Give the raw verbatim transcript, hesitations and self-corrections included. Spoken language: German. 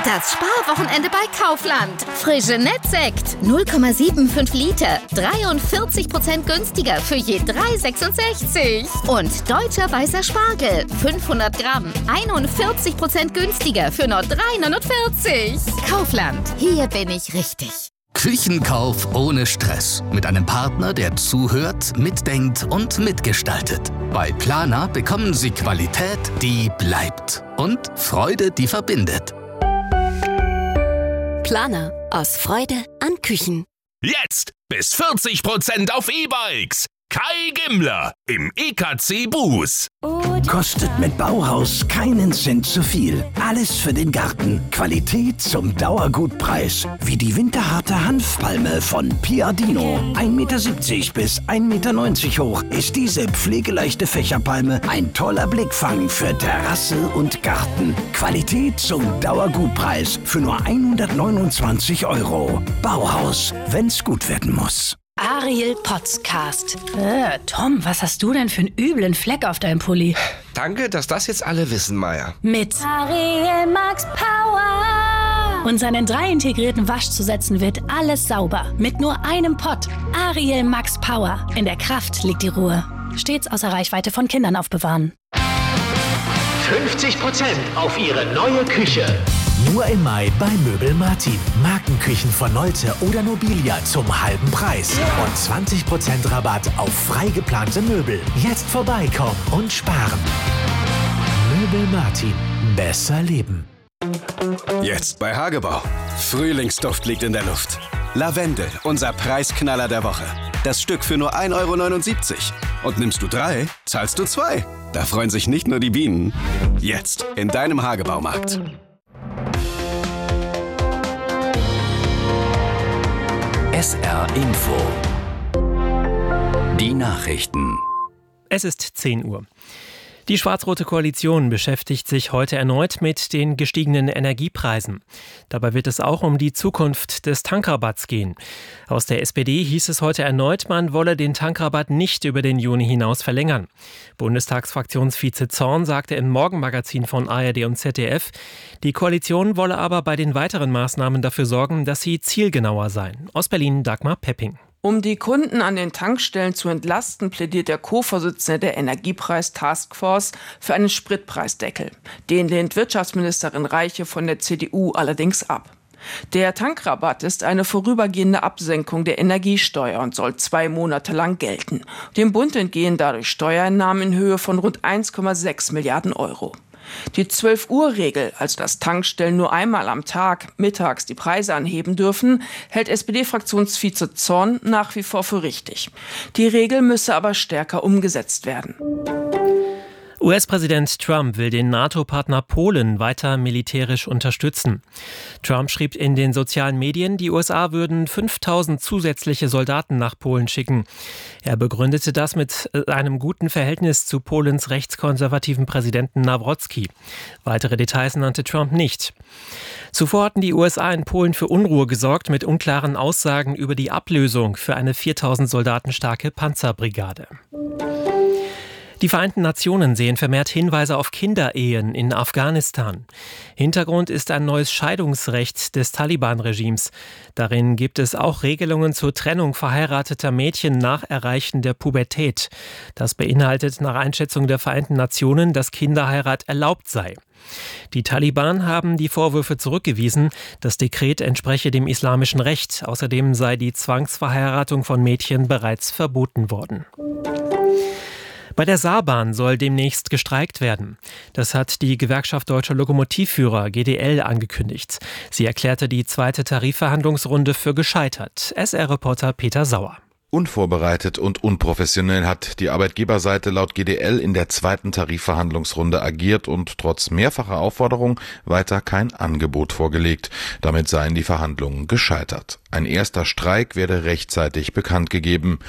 Das Sparwochenende bei Kaufland. Frische Nettsekt, null Komma fünfundsiebzig Liter, dreiundvierzig Prozent günstiger für je drei Komma sechsundsechzig. Und deutscher weißer Spargel, fünfhundert Gramm, einundvierzig Prozent günstiger für nur drei Komma neunundvierzig. Kaufland, hier bin ich richtig. Küchenkauf ohne Stress. Mit einem Partner, der zuhört, mitdenkt und mitgestaltet. Bei Planer bekommen Sie Qualität, die bleibt. Und Freude, die verbindet. Planer. Aus Freude an Küchen. Jetzt bis vierzig Prozent auf E-Bikes. Kai Gimmler im E K C Buß. Kostet mit Bauhaus keinen Cent zu viel. Alles für den Garten. Qualität zum Dauergutpreis. Wie die winterharte Hanfpalme von Piardino. ein Meter siebzig bis ein Meter neunzig hoch ist diese pflegeleichte Fächerpalme ein toller Blickfang für Terrasse und Garten. Qualität zum Dauergutpreis für nur hundertneunundzwanzig Euro. Bauhaus, wenn's gut werden muss. Ariel Podcast. Äh, Tom, was hast du denn für einen üblen Fleck auf deinem Pulli? Danke, dass das jetzt alle wissen, Maya. Mit Ariel Max Power. Und seinen drei integrierten Waschzusätzen wird alles sauber. Mit nur einem Pott. Ariel Max Power. In der Kraft liegt die Ruhe. Stets außer Reichweite von Kindern aufbewahren. fünfzig Prozent auf Ihre neue Küche. Nur im Mai bei Möbel Martin. Markenküchen von Nolte oder Nobilia zum halben Preis. Und zwanzig Prozent Rabatt auf frei geplante Möbel. Jetzt vorbeikommen und sparen. Möbel Martin. Besser leben. Jetzt bei Hagebau. Frühlingsduft liegt in der Luft. Lavendel, unser Preisknaller der Woche. Das Stück für nur ein Euro neunundsiebzig. Und nimmst du drei, zahlst du zwei. Da freuen sich nicht nur die Bienen. Jetzt in deinem Hagebaumarkt. S R Info. Die Nachrichten. Es ist zehn Uhr. Die schwarz-rote Koalition beschäftigt sich heute erneut mit den gestiegenen Energiepreisen. Dabei wird es auch um die Zukunft des Tankrabatts gehen. Aus der S P D hieß es heute erneut, man wolle den Tankrabatt nicht über den Juni hinaus verlängern. Bundestagsfraktionsvize Zorn sagte im Morgenmagazin von A R D und Z D F, die Koalition wolle aber bei den weiteren Maßnahmen dafür sorgen, dass sie zielgenauer seien. Aus Berlin Dagmar Pepping. Um die Kunden an den Tankstellen zu entlasten, plädiert der Co-Vorsitzende der Energiepreis-Taskforce für einen Spritpreisdeckel. Den lehnt Wirtschaftsministerin Reiche von der C D U allerdings ab. Der Tankrabatt ist eine vorübergehende Absenkung der Energiesteuer und soll zwei Monate lang gelten. Dem Bund entgehen dadurch Steuereinnahmen in Höhe von rund eins Komma sechs Milliarden Euro. Die zwölf-Uhr-Regel, also dass Tankstellen nur einmal am Tag mittags die Preise anheben dürfen, hält S P D-Fraktionsvize Zorn nach wie vor für richtig. Die Regel müsse aber stärker umgesetzt werden. U S-Präsident Trump will den NATO-Partner Polen weiter militärisch unterstützen. Trump schrieb in den sozialen Medien, die U S A würden fünftausend zusätzliche Soldaten nach Polen schicken. Er begründete das mit einem guten Verhältnis zu Polens rechtskonservativen Präsidenten Nawrocki. Weitere Details nannte Trump nicht. Zuvor hatten die U S A in Polen für Unruhe gesorgt mit unklaren Aussagen über die Ablösung für eine viertausend Soldaten starke Panzerbrigade. Die Vereinten Nationen sehen vermehrt Hinweise auf Kinderehen in Afghanistan. Hintergrund ist ein neues Scheidungsrecht des Taliban-Regimes. Darin gibt es auch Regelungen zur Trennung verheirateter Mädchen nach Erreichen der Pubertät. Das beinhaltet nach Einschätzung der Vereinten Nationen, dass Kinderheirat erlaubt sei. Die Taliban haben die Vorwürfe zurückgewiesen, das Dekret entspreche dem islamischen Recht. Außerdem sei die Zwangsverheiratung von Mädchen bereits verboten worden. Bei der Saarbahn soll demnächst gestreikt werden. Das hat die Gewerkschaft Deutscher Lokomotivführer G D L angekündigt. Sie erklärte die zweite Tarifverhandlungsrunde für gescheitert. S R-Reporter Peter Sauer. Unvorbereitet und unprofessionell hat die Arbeitgeberseite laut G D L in der zweiten Tarifverhandlungsrunde agiert und trotz mehrfacher Aufforderung weiter kein Angebot vorgelegt. Damit seien die Verhandlungen gescheitert. Ein erster Streik werde rechtzeitig bekannt gegeben.